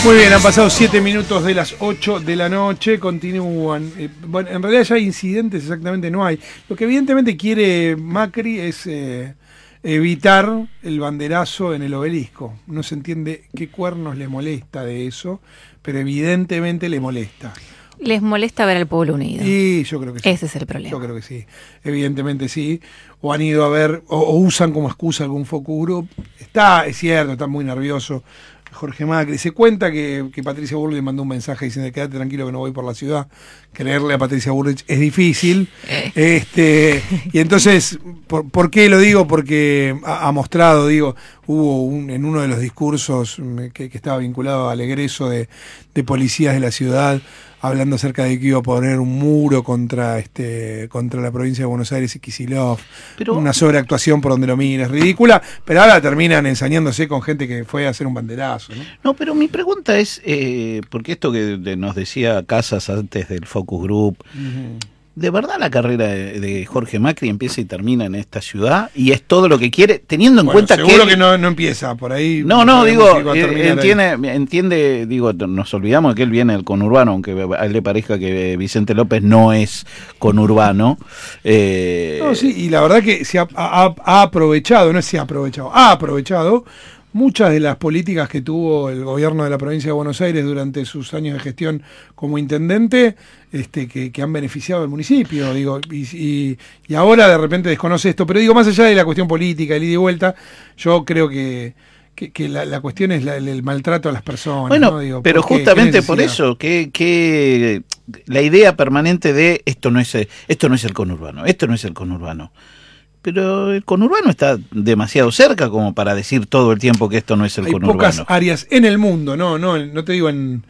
Muy bien, han pasado 7 minutos de las 8 de la noche, continúan. Bueno, en realidad ya incidentes exactamente no hay. Lo que evidentemente quiere Macri es evitar el banderazo en el Obelisco. No se entiende qué cuernos le molesta de eso, pero evidentemente le molesta. Les molesta ver al pueblo unido. Y yo creo que sí. Ese es el problema. Yo creo que sí. Evidentemente sí. O han ido a ver, o usan como excusa algún focus group. Es cierto, está muy nervioso Jorge Macri. Se cuenta que Patricia Bullrich le mandó un mensaje diciendo: quédate tranquilo que no voy por la ciudad. Creerle a Patricia Bullrich es difícil. Y entonces, ¿por qué lo digo? Porque ha mostrado, hubo en uno de los discursos que estaba vinculado al egreso de policías de la ciudad, hablando acerca de que iba a poner un muro contra la provincia de Buenos Aires y Kicillof. Pero una sobreactuación por donde lo mires, ridícula, pero ahora terminan ensañándose con gente que fue a hacer un banderazo, ¿no? No, pero mi pregunta es, porque esto que nos decía Casas antes del Focus Group, ¿de verdad la carrera de Jorge Macri empieza y termina en esta ciudad? ¿Y es todo lo que quiere, teniendo en cuenta seguro que no empieza por ahí? No, entiende, nos olvidamos de que él viene del conurbano, aunque a él le parezca que Vicente López no es conurbano. No, sí, y la verdad que ha aprovechado, ha aprovechado muchas de las políticas que tuvo el gobierno de la provincia de Buenos Aires durante sus años de gestión como intendente, que han beneficiado al municipio, y ahora de repente desconoce esto, pero más allá de la cuestión política, el ida y vuelta, yo creo que la cuestión es el maltrato a las personas. Bueno, ¿no? Pero justamente por eso, que la idea permanente de esto no es el conurbano. Pero el conurbano está demasiado cerca como para decir todo el tiempo que esto no es el conurbano. Hay pocas áreas en el mundo, no te digo en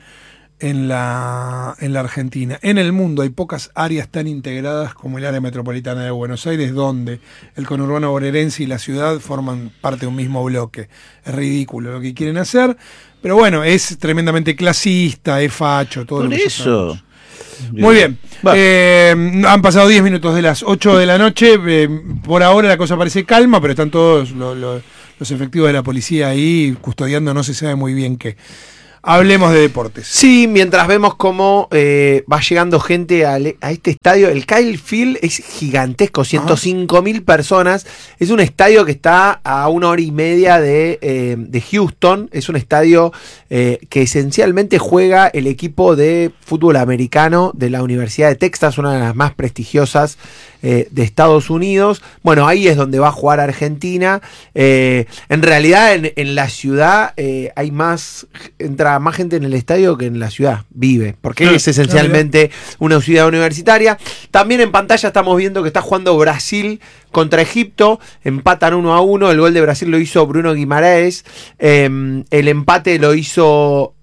la Argentina. En el mundo hay pocas áreas tan integradas como el área metropolitana de Buenos Aires, donde el conurbano bonaerense y la ciudad forman parte de un mismo bloque. Es ridículo lo que quieren hacer, pero bueno, es tremendamente clasista, es facho, todo por lo que eso. Muy bien, han pasado 10 minutos de las 8 de la noche, por ahora la cosa parece calma, pero están todos los efectivos de la policía ahí custodiando, no se sabe muy bien qué. Hablemos de deportes. Sí, mientras vemos cómo va llegando gente a este estadio. El Kyle Field es gigantesco, 105.000 personas. Es un estadio que está a 1 hora y media de Houston. Es un estadio que esencialmente juega el equipo de fútbol americano de la Universidad de Texas, una de las más prestigiosas de Estados Unidos. Bueno, ahí es donde va a jugar Argentina. En realidad en la ciudad entra más gente en el estadio que en la ciudad vive, porque es esencialmente una ciudad universitaria. También en pantalla estamos viendo que está jugando Brasil contra Egipto, empatan 1-1, el gol de Brasil lo hizo Bruno Guimaraes, el empate lo hizo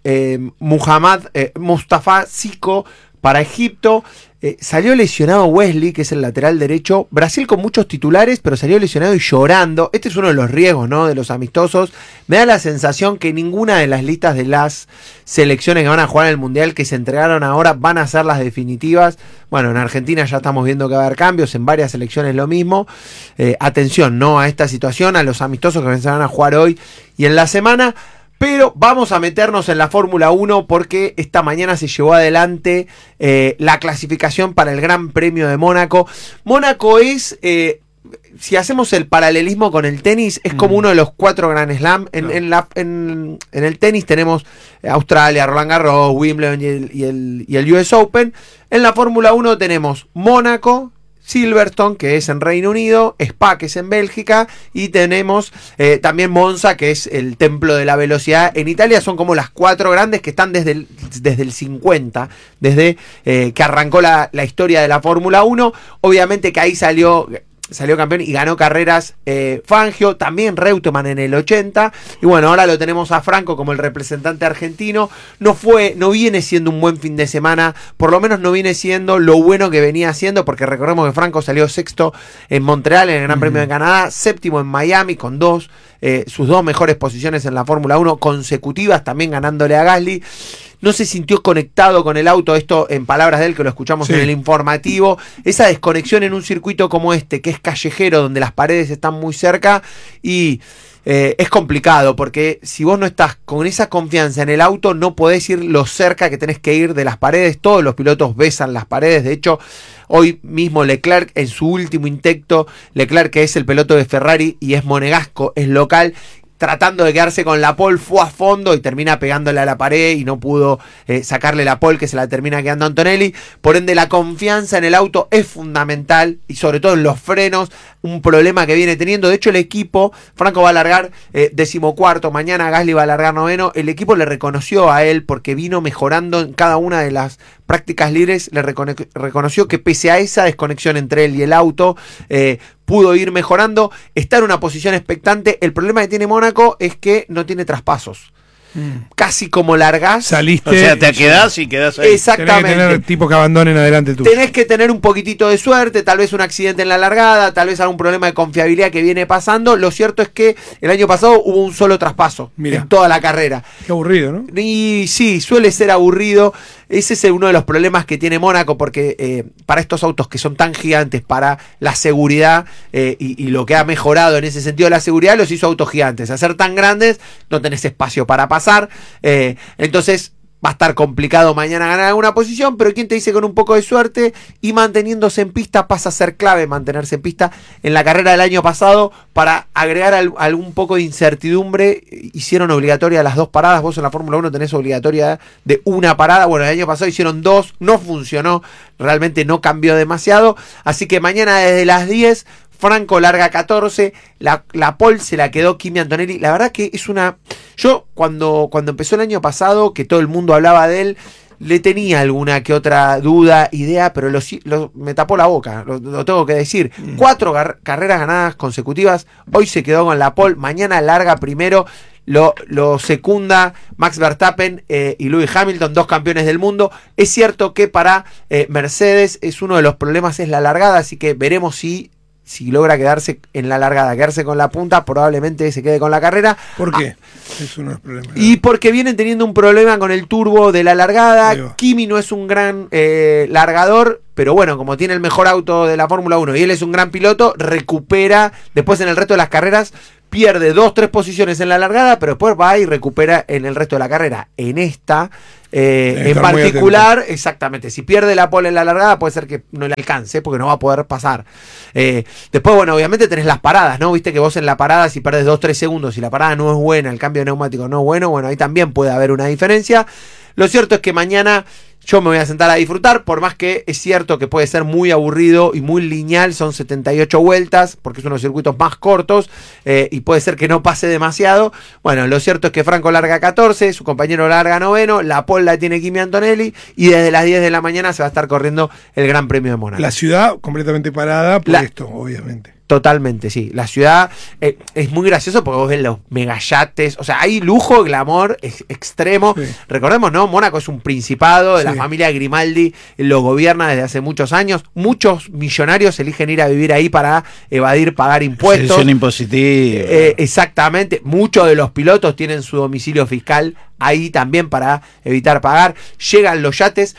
Mustafa Siko para Egipto. Salió lesionado Wesley, que es el lateral derecho. Brasil con muchos titulares, pero salió lesionado y llorando. Este es uno de los riesgos, ¿no?, de los amistosos. Me da la sensación que ninguna de las listas de las selecciones que van a jugar en el Mundial, que se entregaron ahora, van a ser las definitivas. Bueno, en Argentina ya estamos viendo que va a haber cambios, en varias selecciones lo mismo. Atención, ¿no?, a esta situación, a los amistosos que se van a jugar hoy y en la semana. Pero vamos a meternos en la Fórmula 1 porque esta mañana se llevó adelante la clasificación para el Gran Premio de Mónaco. Mónaco es, si hacemos el paralelismo con el tenis, es como uno de los 4 Grand Slam. En el tenis tenemos Australia, Roland Garros, Wimbledon y el US Open. En la Fórmula 1 tenemos Mónaco, Silverstone, que es en Reino Unido, Spa, que es en Bélgica, y tenemos también Monza, que es el templo de la velocidad en Italia. Son como las 4 grandes que están desde el 50, desde que arrancó la historia de la Fórmula 1. Obviamente que ahí salió campeón y ganó carreras Fangio, también Reutemann en el 80, y bueno, ahora lo tenemos a Franco como el representante argentino. No viene siendo un buen fin de semana, por lo menos no viene siendo lo bueno que venía haciendo, porque recordemos que Franco salió sexto en Montreal en el Gran Premio de Canadá, séptimo en Miami con sus 2 mejores posiciones en la Fórmula 1 consecutivas, también ganándole a Gasly. No se sintió conectado con el auto, esto en palabras de él, que lo escuchamos en el informativo. Esa desconexión en un circuito como este, que es callejero, donde las paredes están muy cerca, y es complicado, porque si vos no estás con esa confianza en el auto, no podés ir lo cerca que tenés que ir de las paredes. Todos los pilotos besan las paredes. De hecho, hoy mismo Leclerc, en su último intento, Leclerc, que es el piloto de Ferrari y es monegasco, es local, tratando de quedarse con la pole, fue a fondo y termina pegándole a la pared y no pudo sacarle la pole, que se la termina quedando Antonelli. Por ende, la confianza en el auto es fundamental, y sobre todo en los frenos, un problema que viene teniendo. De hecho, el equipo, Franco va a largar 14º, mañana Gasly va a largar 9º. El equipo le reconoció a él, porque vino mejorando en cada una de las prácticas libres, le reconoció que pese a esa desconexión entre él y el auto, pudo ir mejorando, está en una posición expectante. El problema que tiene Mónaco es que no tiene traspasos. Casi como largás. Saliste. O sea, te quedás y quedás ahí. Exactamente. Tenés que tener tipo que abandonen adelante tú. Tenés que tener un poquitito de suerte, tal vez un accidente en la largada, tal vez algún problema de confiabilidad que viene pasando. Lo cierto es que el año pasado hubo un solo traspaso en toda la carrera. Qué aburrido, ¿no? Y sí, suele ser aburrido. Ese es uno de los problemas que tiene Mónaco, porque para estos autos que son tan gigantes, para la seguridad y lo que ha mejorado en ese sentido de la seguridad, los hizo autos gigantes. Al ser tan grandes, no tenés espacio para pasar. Entonces va a estar complicado mañana ganar alguna posición, pero ¿quién te dice con un poco de suerte y manteniéndose en pista? Pasa a ser clave mantenerse en pista. En la carrera del año pasado, para agregar algún poco de incertidumbre, hicieron obligatoria las 2 paradas. Vos en la Fórmula 1 tenés obligatoria de una parada. Bueno, el año pasado hicieron 2, no funcionó, realmente no cambió demasiado. Así que mañana desde las 10... Franco larga 14, la pole se la quedó Kimi Antonelli. La verdad que es una... Yo cuando empezó el año pasado, que todo el mundo hablaba de él, le tenía alguna que otra duda, idea, pero me tapó la boca, lo tengo que decir. 4 carreras ganadas consecutivas, hoy se quedó con la pole, mañana larga primero. Lo secunda Max Verstappen y Lewis Hamilton, 2 campeones del mundo. Es cierto que para Mercedes es uno de los problemas es la largada, así que veremos si logra quedarse en la largada, quedarse con la punta, probablemente se quede con la carrera. ¿Por qué? Es uno de los problemas. Y porque vienen teniendo un problema con el turbo de la largada. Kimi no es un gran largador, pero bueno, como tiene el mejor auto de la Fórmula 1 y él es un gran piloto, recupera después en el resto de las carreras. Pierde 2-3 posiciones en la largada, pero después va y recupera en el resto de la carrera. En esta, en particular, exactamente, si pierde la pole en la largada, puede ser que no le alcance, porque no va a poder pasar. Después, bueno, obviamente tenés las paradas, ¿no? Viste que vos en la parada, si perdés 2-3 segundos, si la parada no es buena, el cambio de neumático no es bueno, ahí también puede haber una diferencia. Lo cierto es que mañana yo me voy a sentar a disfrutar, por más que es cierto que puede ser muy aburrido y muy lineal, son 78 vueltas, porque es uno de los circuitos más cortos, y puede ser que no pase demasiado. Bueno, lo cierto es que Franco larga 14, su compañero larga 9º, la pole la tiene Kimi Antonelli, y desde las 10 de la mañana se va a estar corriendo el Gran Premio de Mónaco. La ciudad completamente parada por esto, obviamente. Totalmente, sí. La ciudad es muy gracioso porque vos ves los megayates. O sea, hay lujo, glamour extremo. Sí. Recordemos, ¿no? Mónaco es un principado de la familia Grimaldi. Lo gobierna desde hace muchos años. Muchos millonarios eligen ir a vivir ahí para evadir pagar impuestos. Exención impositiva. Exactamente. Muchos de los pilotos tienen su domicilio fiscal ahí también para evitar pagar. Llegan los yates.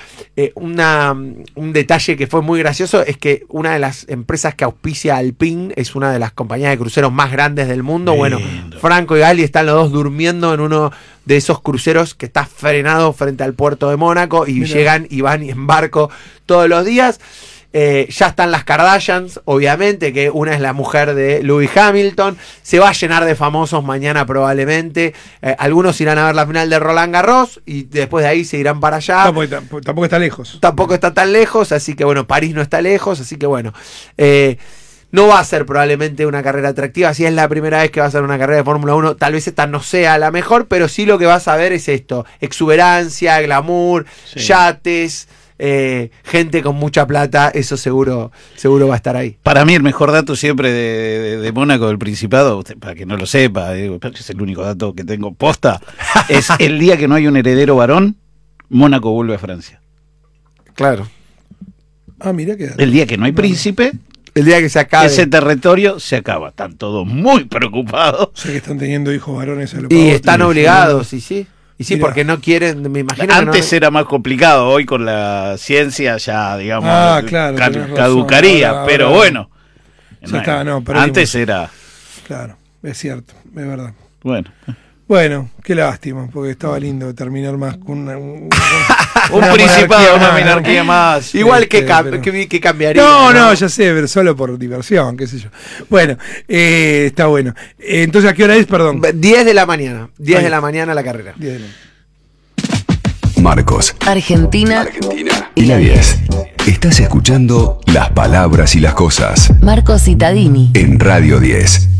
Un detalle que fue muy gracioso es que una de las empresas que auspicia Alpine es una de las compañías de cruceros más grandes del mundo. Lindo. Bueno, Franco y Gasly están los dos durmiendo en uno de esos cruceros que está frenado frente al puerto de Mónaco y llegan y van en barco todos los días. Ya están las Kardashians, obviamente, que una es la mujer de Lewis Hamilton. Se va a llenar de famosos mañana probablemente. Algunos irán a ver la final de Roland Garros y después de ahí se irán para allá. Tampoco está lejos. Tampoco está tan lejos, así que bueno, París no está lejos, así que bueno. No va a ser probablemente una carrera atractiva. Si es la primera vez que va a ser una carrera de Fórmula 1, tal vez esta no sea la mejor, pero sí lo que vas a ver es esto: exuberancia, glamour, yates. Gente con mucha plata, eso seguro va a estar ahí. Para mí el mejor dato siempre de Mónaco, del Principado, usted, para que no lo sepa, es el único dato que tengo posta, es el día que no hay un heredero varón, Mónaco vuelve a Francia. Claro. Mira que el día que no hay príncipe, el día que se acabe ese territorio se acaba. Están todos muy preocupados. Sé que están teniendo hijos varones. Y están obligados, y sí. Y sí, mirá, porque no quieren, me imagino. Antes que no... era más complicado, hoy con la ciencia ya, digamos, claro, caducaría, ahora, pero bueno. Ya está, antes era... Claro, es cierto. es verdad. Bueno, Qué lástima, porque estaba lindo terminar más con un principado, una monarquía más. Igual que cambiaría. No, ya sé, pero solo por diversión, qué sé yo. Bueno, está bueno. Entonces, ¿a qué hora es? Perdón. 10 de la mañana. 10 de la mañana la carrera. 10 de la mañana. Marcos, Argentina y la 10. Estás escuchando Las Palabras y las Cosas Marcos Cittadini. en Radio 10.